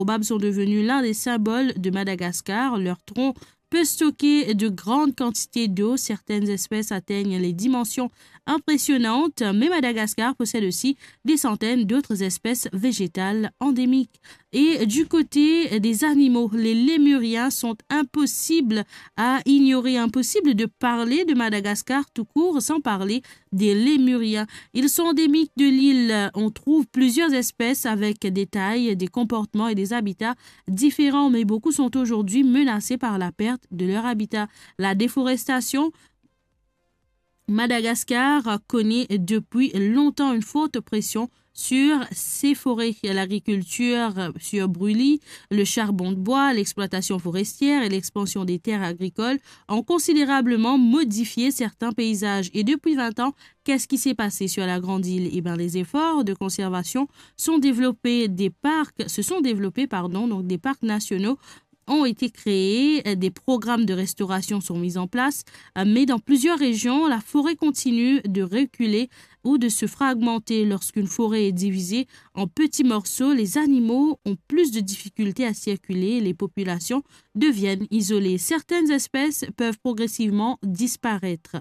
probables sont devenus l'un des symboles de Madagascar. Leur tronc peut stocker de grandes quantités d'eau. Certaines espèces atteignent les dimensions impressionnantes, mais Madagascar possède aussi des centaines d'autres espèces végétales endémiques. Et du côté des animaux, les lémuriens sont impossibles à ignorer, impossible de parler de Madagascar tout court sans parler des lémuriens. Ils sont endémiques de l'île. On trouve plusieurs espèces avec des tailles, des comportements et des habitats différents, mais beaucoup sont aujourd'hui menacés par la perte de leur habitat. La déforestation, Madagascar connaît depuis longtemps une forte pression sur ses forêts. L'agriculture sur brûlis, le charbon de bois, l'exploitation forestière et l'expansion des terres agricoles ont considérablement modifié certains paysages. Et depuis 20 ans, qu'est-ce qui s'est passé sur la Grande Île? Eh bien, les efforts de conservation sont développés, des parcs nationaux ont été créés, des programmes de restauration sont mis en place, mais dans plusieurs régions, la forêt continue de reculer ou de se fragmenter. Lorsqu'une forêt est divisée en petits morceaux, les animaux ont plus de difficultés à circuler et les populations deviennent isolées. Certaines espèces peuvent progressivement disparaître.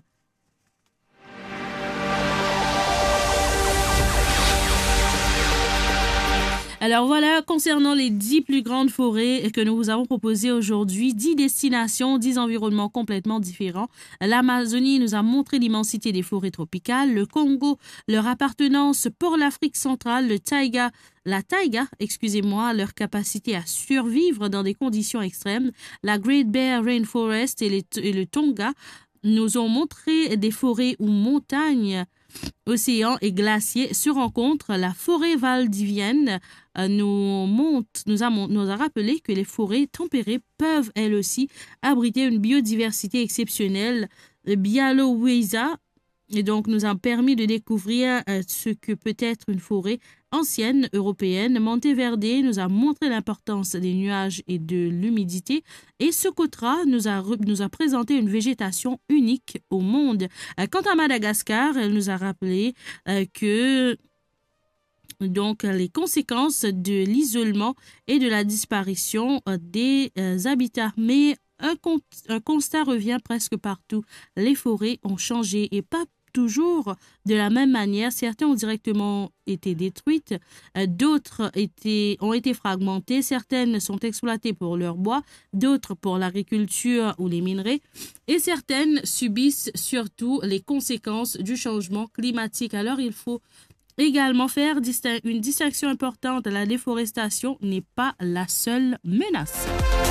Alors voilà, concernant les 10 plus grandes forêts que nous vous avons proposées aujourd'hui, 10 destinations, 10 environnements complètement différents. L'Amazonie nous a montré l'immensité des forêts tropicales, le Congo, leur appartenance pour l'Afrique centrale, la taïga, leur capacité à survivre dans des conditions extrêmes, la Great Bear Rainforest et le Tonga nous ont montré des forêts ou montagnes, océans et glaciers se rencontrent. La forêt valdivienne nous a rappelé que les forêts tempérées peuvent elles aussi abriter une biodiversité exceptionnelle. Bialowieza et donc nous a permis de découvrir ce que peut être une forêt ancienne européenne. Monteverde nous a montré l'importance des nuages et de l'humidité. Et Socotra nous a présenté une végétation unique au monde. Quant à Madagascar, elle nous a rappelé que donc les conséquences de l'isolement et de la disparition des habitats. Mais un constat revient presque partout. Les forêts ont changé et pas toujours de la même manière. Certaines ont directement été détruites, d'autres ont été fragmentées, certaines sont exploitées pour leur bois, d'autres pour l'agriculture ou les minerais, et certaines subissent surtout les conséquences du changement climatique. Alors il faut également faire une distinction importante. La déforestation n'est pas la seule menace.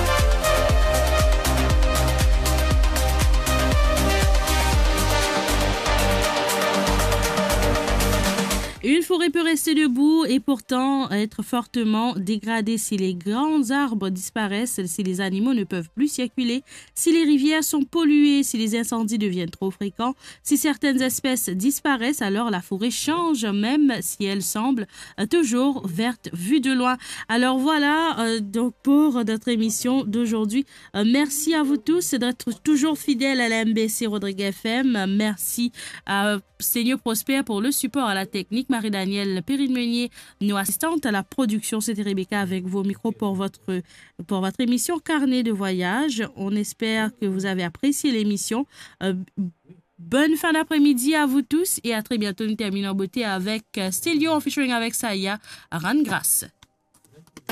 Une forêt peut rester debout et pourtant être fortement dégradée si les grands arbres disparaissent, si les animaux ne peuvent plus circuler, si les rivières sont polluées, si les incendies deviennent trop fréquents, si certaines espèces disparaissent, alors la forêt change, même si elle semble toujours verte vue de loin. Alors voilà donc pour notre émission d'aujourd'hui. Merci à vous tous d'être toujours fidèles à la MBC Rodrigue FM. Merci à Seigneur Prosper pour le support à la technique. Marie-Danielle Périne-Meunier, nos assistantes à la production. C'était Rebecca avec vos micros pour votre émission Carnet de voyage. On espère que vous avez apprécié l'émission. Bonne fin d'après-midi à vous tous et à très bientôt. Nous terminons en beauté avec Stelio en featuring avec Saya Rangrass.